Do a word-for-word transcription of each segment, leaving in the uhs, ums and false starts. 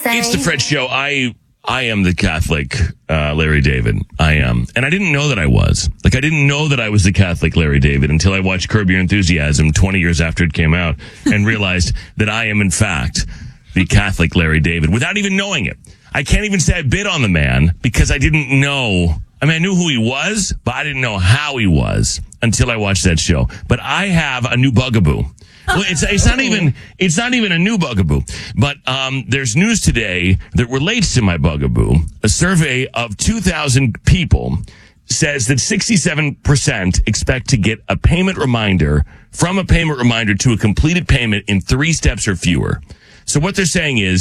say? It's the Fred Show. I I am the Catholic uh, Larry David. I am. And I didn't know that I was. Like, I didn't know that I was the Catholic Larry David until I watched Curb Your Enthusiasm twenty years after it came out and realized that I am, in fact, the Catholic Larry David without even knowing it. I can't even say I bid on the man because I didn't know. I mean, I knew who he was, but I didn't know how he was until I watched that show. But I have a new bugaboo. Well, it's it's not even it's not even a new bugaboo, but um, there's news today that relates to my bugaboo. A survey of two thousand people says that sixty-seven percent expect to get a payment reminder from a payment reminder to a completed payment in three steps or fewer. So what they're saying is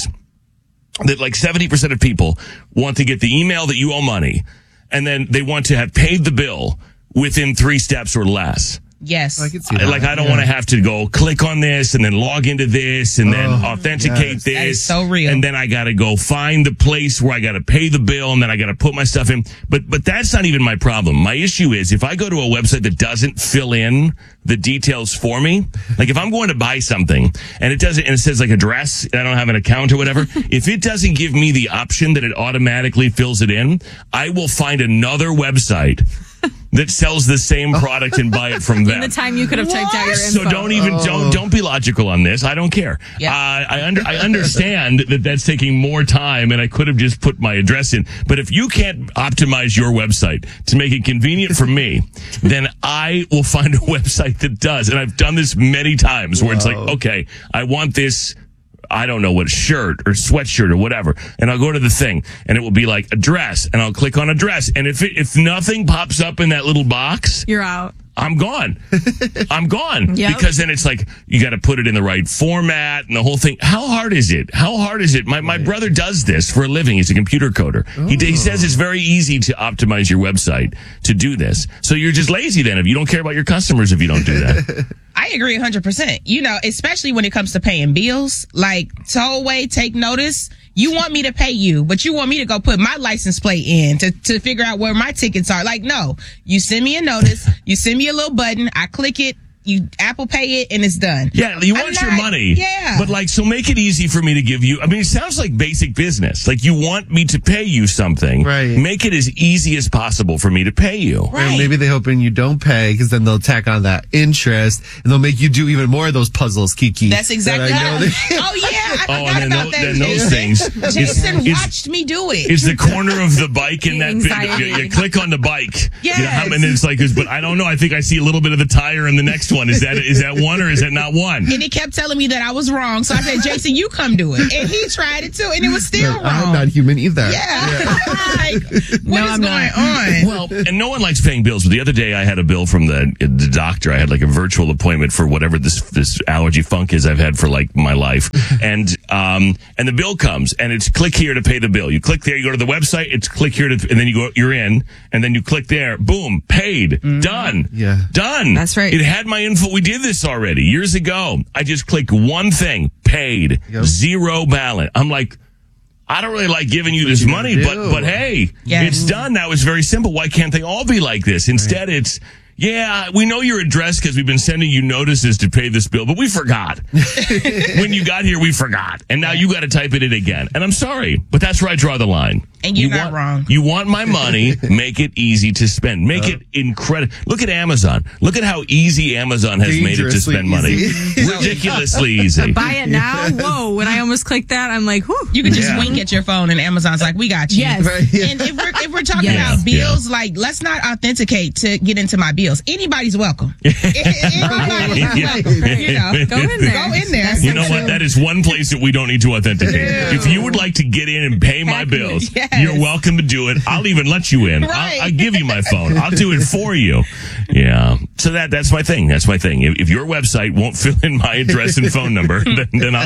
that like seventy percent of people want to get the email that you owe money, and then they want to have paid the bill within three steps or less. Yes. I can see that. Like, I don't yeah. want to have to go click on this and then log into this and then oh, authenticate yes. this. That is so real. And then I got to go find the place where I got to pay the bill and then I got to put my stuff in. But, but that's not even my problem. My issue is if I go to a website that doesn't fill in the details for me, like if I'm going to buy something and it doesn't, and it says like address, and I don't have an account or whatever, if it doesn't give me the option that it automatically fills it in, I will find another website that sells the same product and buy it from them. In the time you could have checked out your info. So don't even Oh. don't don't be logical on this. I don't care. Yeah. Uh, I under I understand that that's taking more time, and I could have just put my address in. But if you can't optimize your website to make it convenient for me, then I will find a website that does. And I've done this many times where it's like, Whoa. okay, I want this. I don't know what shirt or sweatshirt or whatever. And I'll go to the thing and it will be like address and I'll click on address. And if it, if nothing pops up in that little box, You're out. I'm gone. I'm gone. Yep. Because then it's like, you got to put it in the right format and the whole thing. How hard is it? How hard is it? My, my brother does this for a living. He's a computer coder. He, he says it's very easy to optimize your website to do this. So you're just lazy then if you don't care about your customers if you don't do that. I agree one hundred percent. You know, especially when it comes to paying bills, like Tollway, Take Notice. You want me to pay you, but you want me to go put my license plate in to, to figure out where my tickets are. Like, no, you send me a notice, you send me a little button, I click it, you Apple Pay it, and it's done. Yeah, you I'm want your not- money. Yeah. But like, so make it easy for me to give you. I mean, it sounds like basic business. Like you want me to pay you something. Right. Make it as easy as possible for me to pay you. Right. Or maybe they're hoping you don't pay because then they'll tack on that interest and they'll make you do even more of those puzzles, Kiki. That's exactly that I know how. they- Oh, yeah. I Oh, forgot and then, about tho- that. then those Jason. things. Jason is, watched me do it. is the corner of the bike in The that bit. anxiety. You, you click on the bike. Yes. You know, how- and it's like, but I don't know. I think I see a little bit of the tire in the next one. Is that is that one or is that not one? And it kept telling me that I was wrong. So I said, Jason, you come do it. And he tried it too. And it was still Like, wrong. I'm not human either. Yeah. like, what No, is I'm going not. on? Well, and no one likes paying bills. But the other day, I had a bill from the the doctor. I had like a virtual appointment for whatever this this allergy funk is I've had for like my life. And um and the bill comes, and it's click here to pay the bill. You click there, you go to the website. It's click here to, and then you go, you're in, and then you click there. Boom, paid, done, Yeah. done. That's right. It had my info. We did this already years ago. I just click one thing, paid, Yep. zero balance. I'm like, I don't really like giving you What this you money, gonna but do? but hey, Yes. it's done now. It's very simple. Why can't they all be like this? Instead, it's, yeah, we know your address because we've been sending you notices to pay this bill, but we forgot. When you got here, we forgot. And now you got to type it in again. And I'm sorry, but that's where I draw the line. And you're you not want, wrong. You want my money, make it easy to spend. Make it incredible. Look at Amazon. Look at how easy Amazon has made it to Dangerously spend money. easy. Ridiculously easy. Buy it now? Whoa. When I almost clicked that, I'm like, whew. You can just Yeah. wink at your phone and Amazon's like, we got you. Yes. Right, yeah. And if we're, if we're talking Yes. about bills, like, let's not authenticate to get into my bills. Anybody's welcome. Anybody's welcome. You know, Go in there. Go in there. You know what? That is one place that we don't need to authenticate. If you would like to get in and pay my bills, Yes. you're welcome to do it. I'll even let you in. Right. I'll, I'll give you my phone. I'll do it for you. Yeah. So that that's my thing. That's my thing. If, if your website won't fill in my address and phone number, then, then I'll